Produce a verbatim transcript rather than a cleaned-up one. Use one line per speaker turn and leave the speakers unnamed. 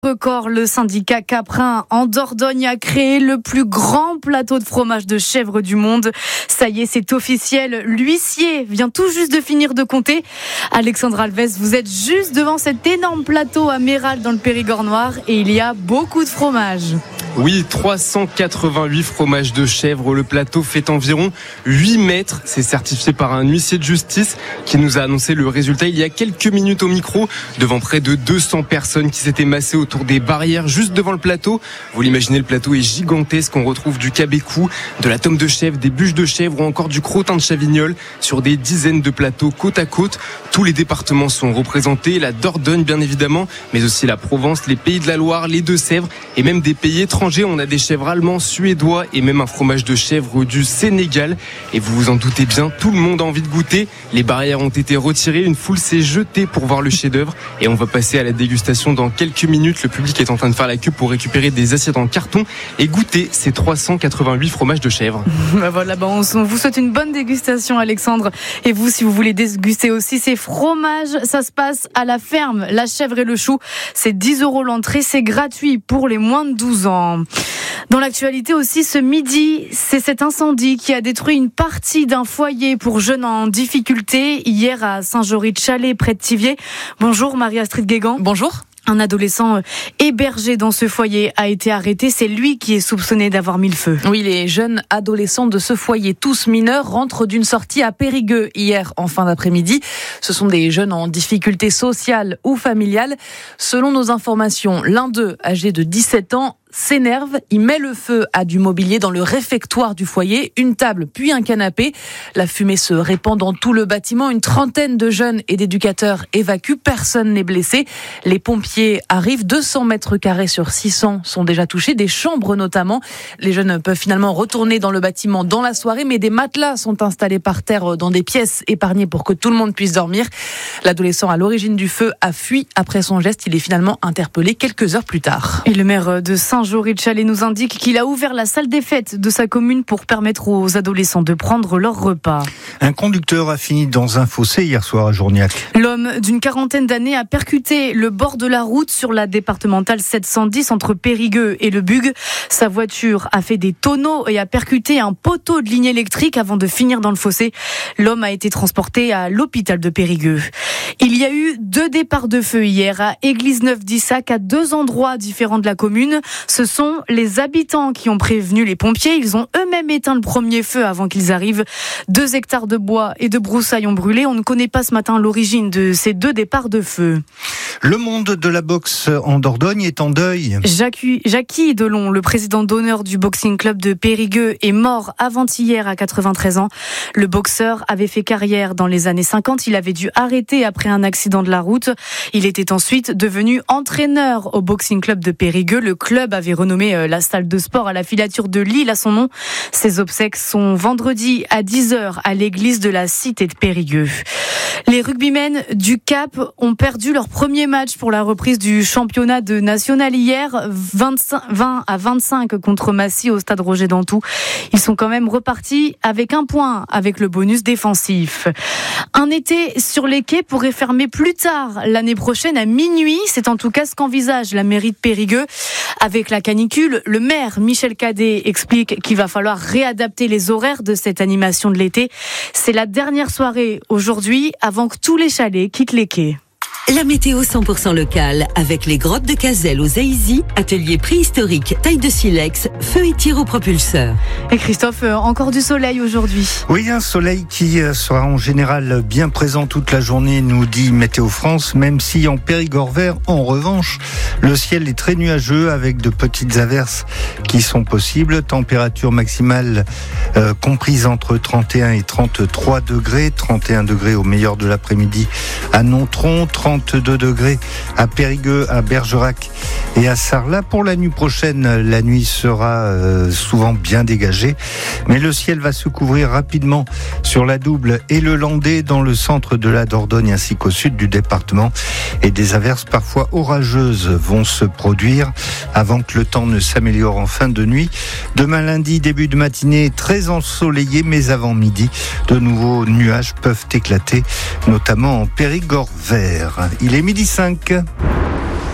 Record, le syndicat caprin en Dordogne a créé le plus grand plateau de fromage de chèvre du monde. Ça y est, c'est officiel. L'huissier vient tout juste de finir de compter. Alexandre Alves, vous êtes juste devant cet énorme plateau à Méral dans le Périgord noir et il y a beaucoup de fromage.
Oui, trois cent quatre-vingt-huit fromages de chèvre. Le plateau fait environ huit mètres. C'est certifié par un huissier de justice qui nous a annoncé le résultat il y a quelques minutes au micro devant près de deux cents personnes qui s'étaient massées autour des barrières juste devant le plateau. Vous l'imaginez, le plateau est gigantesque. On retrouve du cabécou, de la tome de chèvre, des bûches de chèvre ou encore du crottin de chavignol sur des dizaines de plateaux côte à côte. Tous les départements sont représentés, la Dordogne bien évidemment, mais aussi la Provence, les Pays de la Loire, les Deux-Sèvres et même des pays étrangers. On a des chèvres allemands, suédois et même un fromage de chèvre du Sénégal. Et vous vous en doutez bien, tout le monde a envie de goûter. Les barrières ont été retirées, une foule s'est jetée pour voir le chef-d'œuvre. Et on va passer à la dégustation dans quelques minutes. Le public est en train de faire la queue pour récupérer des assiettes en carton et goûter ces trois cent quatre-vingt-huit fromages de chèvre.
Ben voilà, ben on vous souhaite une bonne dégustation, Alexandre. Et vous, si vous voulez déguster aussi ces fromages, ça se passe à la ferme La Chèvre et le Chou. C'est dix euros l'entrée, c'est gratuit pour les moins de douze ans. Dans l'actualité aussi, ce midi, c'est cet incendie qui a détruit une partie d'un foyer pour jeunes en difficulté hier à Saint-Jory-de-Chalais, près de Thiviers. Bonjour Marie-Astrid Guégan.
Bonjour.
Un adolescent hébergé dans ce foyer a été arrêté. C'est lui qui est soupçonné d'avoir mis le feu.
Oui, les jeunes adolescents de ce foyer, tous mineurs, rentrent d'une sortie à Périgueux hier en fin d'après-midi. Ce sont des jeunes en difficulté sociale ou familiale. Selon nos informations, l'un d'eux, âgé de dix-sept ans, s'énerve, il met le feu à du mobilier dans le réfectoire du foyer, une table puis un canapé. La fumée se répand dans tout le bâtiment. Une trentaine de jeunes et d'éducateurs évacuent. Personne n'est blessé. Les pompiers arrivent. deux cents mètres carrés sur six cents sont déjà touchés, des chambres notamment. Les jeunes peuvent finalement retourner dans le bâtiment dans la soirée, mais des matelas sont installés par terre dans des pièces épargnées pour que tout le monde puisse dormir. L'adolescent à l'origine du feu a fui. Après son geste, il est finalement interpellé quelques heures plus tard.
Et le maire de Saint Saint-Jory-de-Chalais nous indique qu'il a ouvert la salle des fêtes de sa commune pour permettre aux adolescents de prendre leur repas.
Un conducteur a fini dans un fossé hier soir à Journiac.
L'homme d'une quarantaine d'années a percuté le bord de la route sur la départementale sept cent dix entre Périgueux et le Bug. Sa voiture a fait des tonneaux et a percuté un poteau de ligne électrique avant de finir dans le fossé. L'homme a été transporté à l'hôpital de Périgueux. Il y a eu deux départs de feu hier à Église-Neuve-d'Issac, à deux endroits différents de la commune. Ce sont les habitants qui ont prévenu les pompiers. Ils ont eux-mêmes éteint le premier feu avant qu'ils arrivent. Deux hectares de bois et de broussailles ont brûlé. On ne connaît pas ce matin l'origine de ces deux départs de feu.
Le monde de la boxe en Dordogne est en deuil.
Jacques, Jackie Delon, le président d'honneur du Boxing Club de Périgueux, est mort avant-hier à quatre-vingt-treize ans. Le boxeur avait fait carrière dans les années cinquante. Il avait dû arrêter après un accident de la route. Il était ensuite devenu entraîneur au Boxing Club de Périgueux. Le club avait renommé la salle de sport à la filature de Lille à son nom. Ses obsèques sont vendredi à dix heures à l'église de la cité de Périgueux. Les rugbymen du Cap ont perdu leur premier match pour la reprise du championnat de national hier, vingt-cinq, vingt à vingt-cinq contre Massy au stade Roger Dantou. Ils sont quand même repartis avec un point, avec le bonus défensif. Un été sur les quais pourrait fermer plus tard l'année prochaine à minuit. C'est en tout cas ce qu'envisage la mairie de Périgueux. Avec la canicule, le maire Michel Cadet explique qu'il va falloir réadapter les horaires de cette animation de l'été. C'est la dernière soirée aujourd'hui avant que tous les chalets quittent les quais.
La météo cent pour cent locale avec les grottes de Cazel aux Aïzy, atelier préhistorique, taille de silex, feu et tir au propulseur.
Et Christophe, encore du soleil aujourd'hui.
Oui, un soleil qui sera en général bien présent toute la journée, nous dit Météo France, même si en Périgord vert, en revanche, le ciel est très nuageux avec de petites averses qui sont possibles. Température maximale euh, comprise entre trente et un et trente-trois degrés, trente et un degrés au meilleur de l'après-midi à Nontron, trente-deux degrés à Périgueux, à Bergerac et à Sarlat. Pour la nuit prochaine, la nuit sera euh, souvent bien dégagée, mais le ciel va se couvrir rapidement sur la Double et le Landais dans le centre de la Dordogne ainsi qu'au sud du département, et des averses parfois orageuses vont se produire avant que le temps ne s'améliore en fin de nuit. Demain lundi, début de matinée très ensoleillé, mais avant midi, de nouveaux nuages peuvent éclater, notamment en Périgord vert. Il est midi cinq.